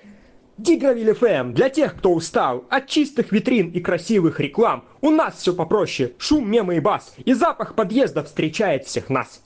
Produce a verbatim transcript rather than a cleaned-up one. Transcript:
Дигровиль эф эм для тех, кто устал от чистых витрин и красивых реклам. У нас все попроще, шум, мемы и бас, и запах подъезда встречает всех нас.